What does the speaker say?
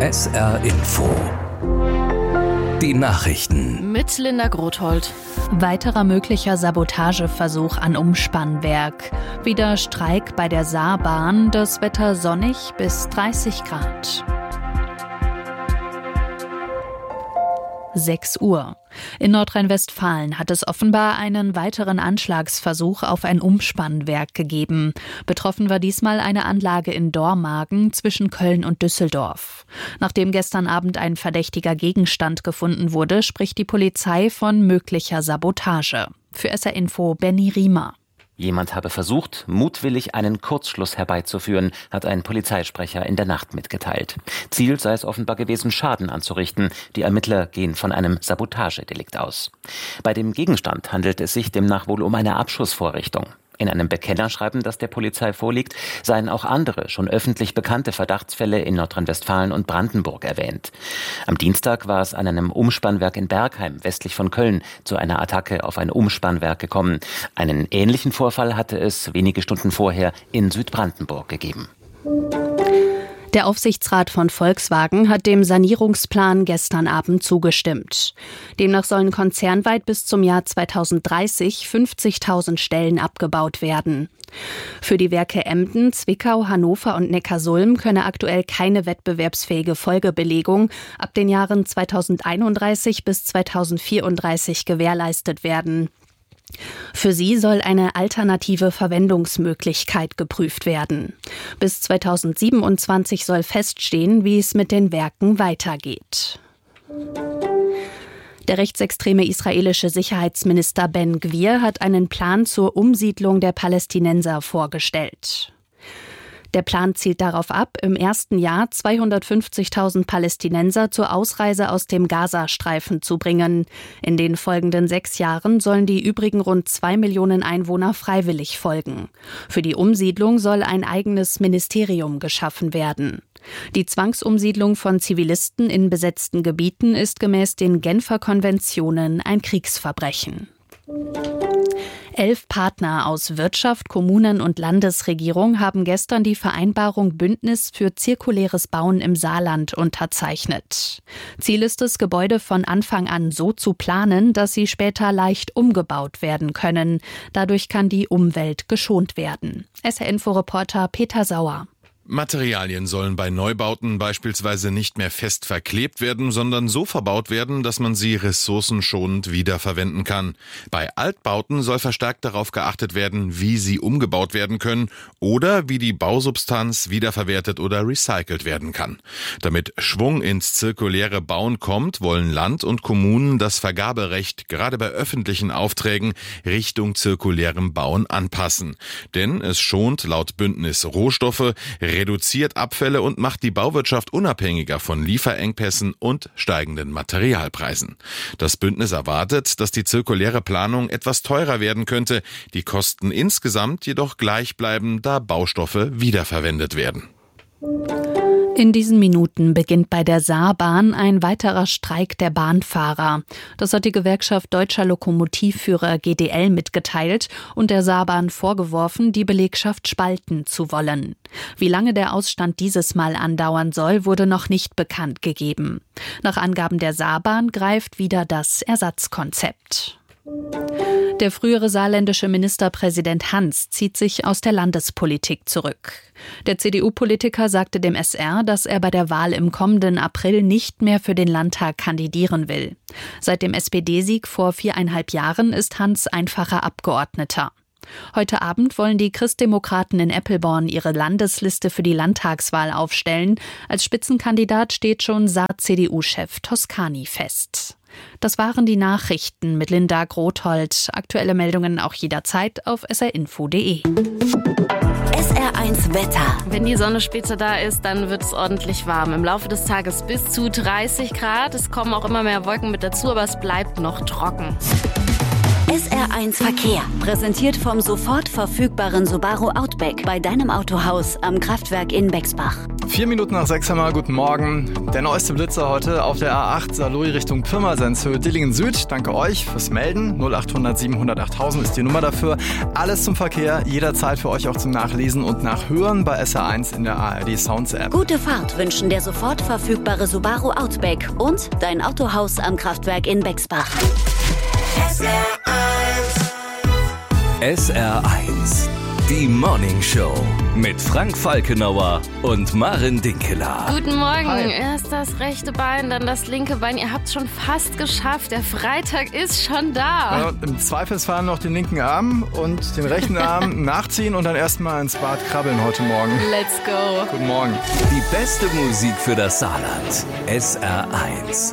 SR Info. Die Nachrichten. Mit Linda Grothold. Weiterer möglicher Sabotageversuch an Umspannwerk. Wieder Streik bei der Saarbahn. Das Wetter sonnig bis 30 Grad. 6 Uhr. In Nordrhein-Westfalen hat es offenbar einen weiteren Anschlagsversuch auf ein Umspannwerk gegeben. Betroffen war diesmal eine Anlage in Dormagen zwischen Köln und Düsseldorf. Nachdem gestern Abend ein verdächtiger Gegenstand gefunden wurde, spricht die Polizei von möglicher Sabotage. Für SR Info Benny Riemer. Jemand habe versucht, mutwillig einen Kurzschluss herbeizuführen, hat ein Polizeisprecher in der Nacht mitgeteilt. Ziel sei es offenbar gewesen, Schaden anzurichten. Die Ermittler gehen von einem Sabotagedelikt aus. Bei dem Gegenstand handelt es sich demnach wohl um eine Abschussvorrichtung. In einem Bekennerschreiben, das der Polizei vorliegt, seien auch andere, schon öffentlich bekannte Verdachtsfälle in Nordrhein-Westfalen und Brandenburg erwähnt. Am Dienstag war es an einem Umspannwerk in Bergheim, westlich von Köln, zu einer Attacke auf ein Umspannwerk gekommen. Einen ähnlichen Vorfall hatte es wenige Stunden vorher in Südbrandenburg gegeben. Der Aufsichtsrat von Volkswagen hat dem Sanierungsplan gestern Abend zugestimmt. Demnach sollen konzernweit bis zum Jahr 2030 50.000 Stellen abgebaut werden. Für die Werke Emden, Zwickau, Hannover und Neckarsulm könne aktuell keine wettbewerbsfähige Folgebelegung ab den Jahren 2031 bis 2034 gewährleistet werden. Für sie soll eine alternative Verwendungsmöglichkeit geprüft werden. Bis 2027 soll feststehen, wie es mit den Werken weitergeht. Der rechtsextreme israelische Sicherheitsminister Ben Gvir hat einen Plan zur Umsiedlung der Palästinenser vorgestellt. Der Plan zielt darauf ab, im ersten Jahr 250.000 Palästinenser zur Ausreise aus dem Gazastreifen zu bringen. In den folgenden 6 Jahren sollen die übrigen rund 2 Millionen Einwohner freiwillig folgen. Für die Umsiedlung soll ein eigenes Ministerium geschaffen werden. Die Zwangsumsiedlung von Zivilisten in besetzten Gebieten ist gemäß den Genfer Konventionen ein Kriegsverbrechen. 11 Partner aus Wirtschaft, Kommunen und Landesregierung haben gestern die Vereinbarung Bündnis für zirkuläres Bauen im Saarland unterzeichnet. Ziel ist es, Gebäude von Anfang an so zu planen, dass sie später leicht umgebaut werden können. Dadurch kann die Umwelt geschont werden. SR-Info-Reporter Peter Sauer. Materialien sollen bei Neubauten beispielsweise nicht mehr fest verklebt werden, sondern so verbaut werden, dass man sie ressourcenschonend wiederverwenden kann. Bei Altbauten soll verstärkt darauf geachtet werden, wie sie umgebaut werden können oder wie die Bausubstanz wiederverwertet oder recycelt werden kann. Damit Schwung ins zirkuläre Bauen kommt, wollen Land und Kommunen das Vergaberecht gerade bei öffentlichen Aufträgen Richtung zirkulärem Bauen anpassen. Denn es schont laut Bündnis Rohstoffe, reduziert Abfälle und macht die Bauwirtschaft unabhängiger von Lieferengpässen und steigenden Materialpreisen. Das Bündnis erwartet, dass die zirkuläre Planung etwas teurer werden könnte, die Kosten insgesamt jedoch gleich bleiben, da Baustoffe wiederverwendet werden. In diesen Minuten beginnt bei der Saarbahn ein weiterer Streik der Bahnfahrer. Das hat die Gewerkschaft Deutscher Lokomotivführer GDL mitgeteilt und der Saarbahn vorgeworfen, die Belegschaft spalten zu wollen. Wie lange der Ausstand dieses Mal andauern soll, wurde noch nicht bekannt gegeben. Nach Angaben der Saarbahn greift wieder das Ersatzkonzept. Der frühere saarländische Ministerpräsident Hans zieht sich aus der Landespolitik zurück. Der CDU-Politiker sagte dem SR, dass er bei der Wahl im kommenden April nicht mehr für den Landtag kandidieren will. Seit dem SPD-Sieg vor 4,5 Jahren ist Hans einfacher Abgeordneter. Heute Abend wollen die Christdemokraten in Eppelborn ihre Landesliste für die Landtagswahl aufstellen. Als Spitzenkandidat steht schon Saar-CDU-Chef Toscani fest. Das waren die Nachrichten mit Linda Grothold. Aktuelle Meldungen auch jederzeit auf srinfo.de. SR1 Wetter. Wenn die Sonne später da ist, dann wird es ordentlich warm. Im Laufe des Tages bis zu 30 Grad. Es kommen auch immer mehr Wolken mit dazu, aber es bleibt noch trocken. SR1 Verkehr, präsentiert vom sofort verfügbaren Subaru Outback bei deinem Autohaus am Kraftwerk in Bexbach. 4 Minuten nach 6 haben wir, guten Morgen. Der neueste Blitzer heute auf der A8 Saarlouis Richtung Pirmasens, Höhe Dillingen Süd. Danke euch fürs Melden. 0800 700 8000 ist die Nummer dafür. Alles zum Verkehr, jederzeit für euch auch zum Nachlesen und Nachhören bei SR1 in der ARD Sounds App. Gute Fahrt wünschen der sofort verfügbare Subaru Outback und dein Autohaus am Kraftwerk in Bexbach. SR1, die Morning Show mit Frank Falkenauer und Maren Dinkeler. Guten Morgen. Hi. Erst das rechte Bein, dann das linke Bein. Ihr habt es schon fast geschafft. Der Freitag ist schon da. Ja, im Zweifelsfall noch den linken Arm und den rechten Arm nachziehen und dann erstmal ins Bad krabbeln heute Morgen. Let's go. Guten Morgen. Die beste Musik für das Saarland. SR1.